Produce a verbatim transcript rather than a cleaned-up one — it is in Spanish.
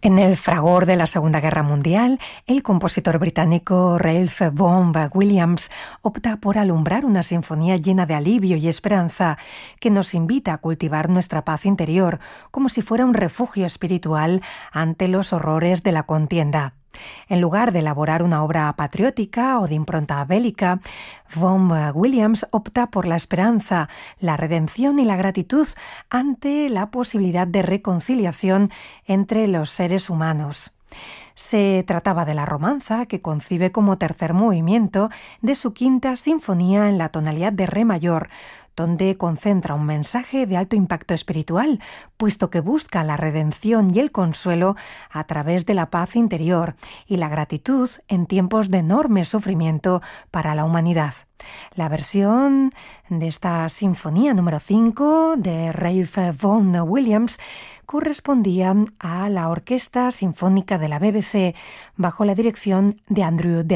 En el fragor de la Segunda Guerra Mundial, el compositor británico Ralph Vaughan Williams opta por alumbrar una sinfonía llena de alivio y esperanza que nos invita a cultivar nuestra paz interior como si fuera un refugio espiritual ante los horrores de la contienda. En lugar de elaborar una obra patriótica o de impronta bélica, Vaughan Williams opta por la esperanza, la redención y la gratitud ante la posibilidad de reconciliación entre los seres humanos. Se trataba de la romanza que concibe como tercer movimiento de su quinta sinfonía en la tonalidad de re mayor, donde concentra un mensaje de alto impacto espiritual, puesto que busca la redención y el consuelo a través de la paz interior y la gratitud en tiempos de enorme sufrimiento para la humanidad. La versión de esta sinfonía número cinco de Ralph Vaughan Williams correspondía a la Orquesta Sinfónica de la B B C bajo la dirección de Andrew Daly.